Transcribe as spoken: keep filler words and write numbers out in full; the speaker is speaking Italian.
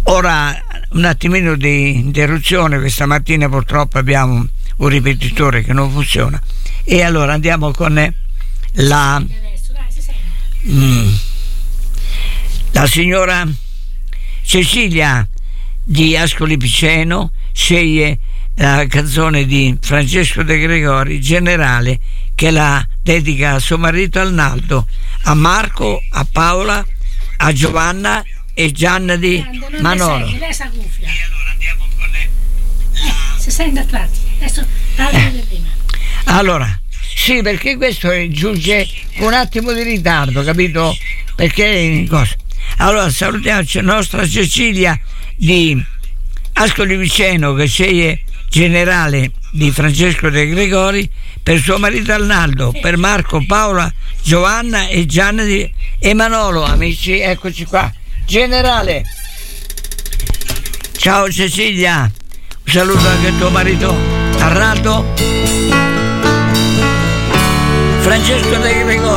Ora un attimino di interruzione, questa mattina purtroppo abbiamo un ripetitore che non funziona, e allora andiamo con la mm, la signora Cecilia di Ascoli Piceno sceglie la canzone di Francesco De Gregori, Generale, che la dedica a suo marito Arnaldo, a Marco, a Paola, a Giovanna e Gianna di Manolo. Lei sa cuffia. E allora andiamo con la... Si sente a tratti. Adesso parlo di prima. Allora, sì, perché questo giunge con un attimo di ritardo, capito? Perché cosa? Allora salutiamo la nostra Cecilia di Ascoli Piceno che sceglie Generale di Francesco De Gregori per suo marito Arnaldo, per Marco, Paola, Giovanna e Gianna di e Manolo. Amici, eccoci qua. Generale, ciao Cecilia, un saluto anche a tuo marito Arnaldo. Francesco De Gregori.